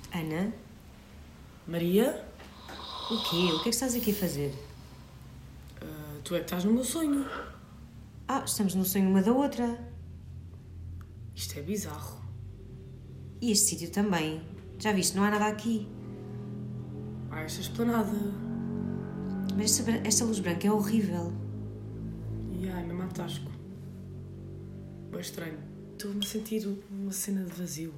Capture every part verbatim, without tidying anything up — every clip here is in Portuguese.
Ana? Maria? O quê? O que é que estás aqui a fazer? Uh, tu é que estás no meu sonho. Ah, estamos no sonho uma da outra. Isto é bizarro. E este sítio também. Já viste, não há nada aqui. Há esta esplanada. Mas esta, esta luz branca é horrível. E ai, mesmo atasco. Bem estranho. Estou-me a sentir uma cena de vazio.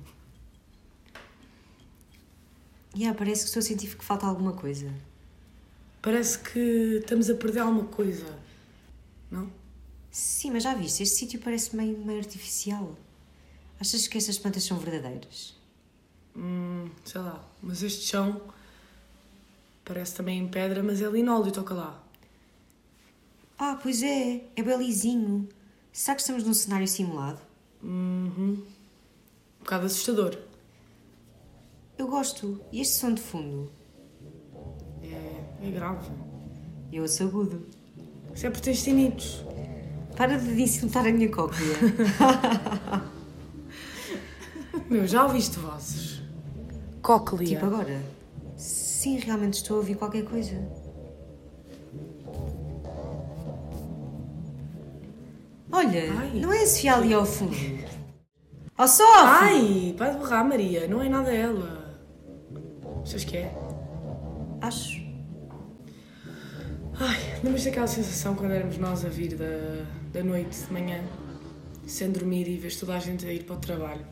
E ah, parece que estou a sentir que falta alguma coisa. Parece que estamos a perder alguma coisa. Não? Sim, mas já viste, este sítio parece meio, meio artificial. Achas que estas plantas são verdadeiras? Hum, sei lá. Mas este chão parece também em pedra, mas é linóleo, toca lá. Ah, pois é. É bem lisinho. Será que estamos num cenário simulado? Uhum. Um bocado assustador. Eu gosto. E este som de fundo? É, é grave. Eu ouço agudo. Isso é por teres tinitos. Para de insultar a minha cóclea. Meu, já ouviste vozes? Cóclea. Tipo agora? Sim, realmente estou a ouvir qualquer coisa. Olha, Ai. não é a Sofia ali ao fundo? Oh, Sofia! Ai, vai de borrar, Maria. Não é nada ela. Achas que é? Acho. Ai, lembras daquela sensação quando éramos nós a vir da, da noite, de manhã, sem dormir e vês toda a gente a ir para o trabalho?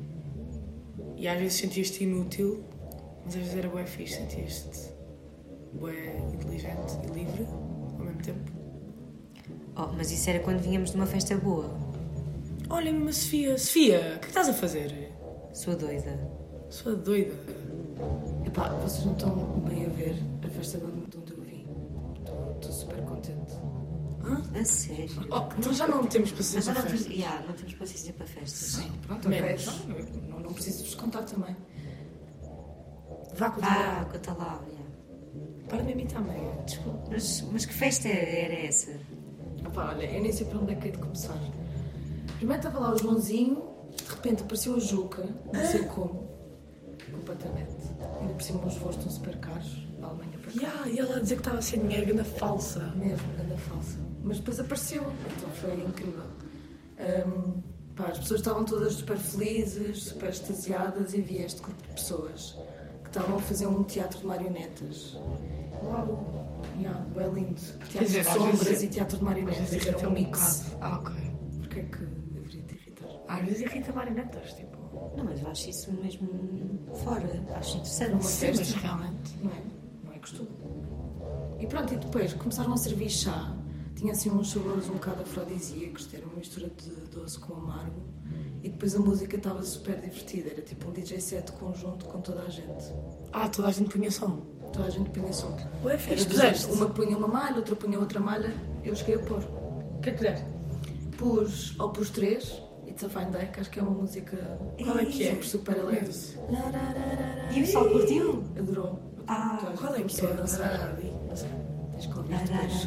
E às vezes sentias-te inútil, mas às vezes era bué fixe, sentias-te bué inteligente e livre ao mesmo tempo. Oh, mas isso era quando vínhamos de uma festa boa. Olha, mesmo a Sofia. Sofia, o que é que estás a fazer? Sou doida. Sou doida. Epá, vocês não estão bem a ver a festa de onde eu vim. Estou super contente. Hã? A sério? Oh, nós já não temos Mas paciência já para não temos, festa. yeah, não temos paciência para festas. Sim, pronto, ok. Menos. Então, não, não preciso vos contar também. Vá Ah, continuar. conta lá. Yeah. Para de me imitar, Maria. Desculpa. Mas, mas que festa era essa? Epá, olha, eu nem sei para onde é que hei de começar. Primeiro estava lá o Joãozinho, de repente apareceu a Juca, não sei como, completamente. Ainda por cima os voos estão super caros, da Alemanha para cá. Yeah, e ela a dizer que estava sem dinheiro, ganda falsa. Mesmo, grande falsa. Mas depois apareceu, então foi incrível. Ahm, pá, as pessoas estavam todas super felizes, super extasiadas e havia este grupo de pessoas que estavam a fazer um teatro de marionetas. Uau! Yeah, bem lindo. Teatro dizer, de às sombras vezes- e teatro de marionetas. Irrita Era um um mix. bocado. Ah, ok. Porquê é que deveria te irritar? Às vezes irrita marionetas, tipo. Não, mas eu acho isso mesmo fora. Acho interessante. Numa Sim, festa. mas realmente. Não é? Não é costume. E pronto, e depois começaram a servir chá. Tinha assim uns sabores um bocado afrodisíacos, era uma mistura de doce com amargo. E depois a música estava super divertida, era tipo um D J set conjunto com toda a gente. Ah, toda a gente punha som. Toda a gente punha som. Ué, Era fixe, de puseste. gente, uma punha uma malha, outra punha outra malha, eu cheguei a pôr. O que é que puseste? Pus, ou pus três, It's a Fine Day, que acho que é uma música. Qual é que é? Sempre super alegre. E o pessoal curtiu? Adorou. Ah, Toda a gente Qual é que começou é? a dançar. Não sei, tens que ouvir depois.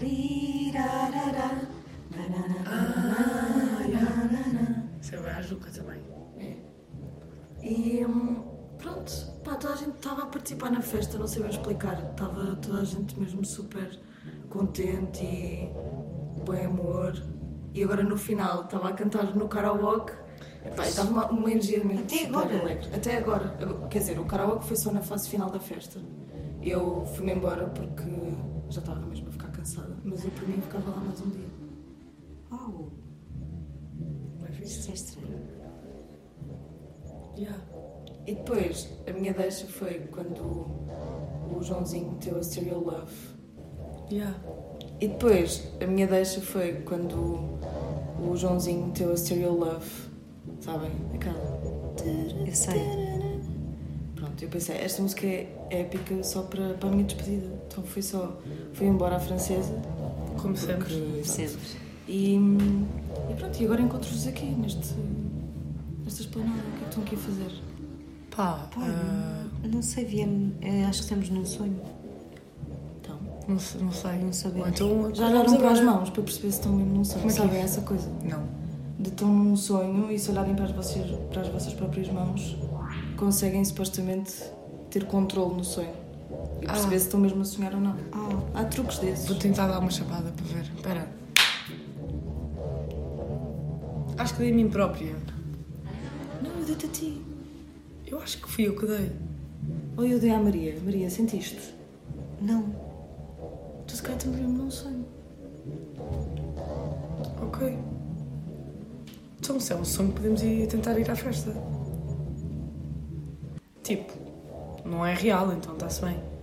Isso é bem a Juca também. É. E hum, pronto, pá, toda a gente estava a participar na festa, não sei bem explicar. Estava toda a gente mesmo super contente e bem amor. E agora no final estava a cantar no karaoke. Pá, estava uma, uma energia mesmo Até super agora? alegre. Até agora. Eu- Quer dizer, o karaoke foi só na fase final da festa. Eu fui-me embora porque já estava mesmo a ficar cansada. Mas eu por mim ficava lá mais um dia. uau. Bem Isto fixe. é estranho. Yeah. E depois, a minha deixa foi quando o Joãozinho meteu a Serial Love. Yeah. E depois, a minha deixa foi quando o Joãozinho meteu a Serial Love. Sabem? Aquela. Eu sei. Pronto, eu pensei, esta música é épica só para, para a minha despedida. Então fui só. Fui embora à francesa. Como sempre. porque, pronto. Sempre. E, e pronto, e agora encontro-vos aqui, neste, nesta esplanada. O que é que estão aqui a fazer? Pá, Pá, ah, não sei, viemos. eh, Acho que estamos num sonho. Então, não, sei- não sei. Não sabemos. Ou então, já acordamos olharam para as agora. mãos para perceber se estão mesmo num sonho. Como é que é? Sabem essa coisa? Não. De estão num sonho e se olharem para as vossas, para as vossas próprias mãos, conseguem supostamente ter controle no sonho e perceber Ah. se estão mesmo a sonhar ou não. Ah, Há truques desses. Vou tentar dar uma chapada para ver. Espera. Acho que dei a mim própria. Não, eu dei-te a ti. Eu acho que fui eu que dei. Ou eu dei à Maria. Maria, sentiste? não. Tu se calhar estamos mesmo num sonho. Ok. Então, se é um sonho, podemos ir tentar ir à festa. Tipo, não é real, então está-se bem.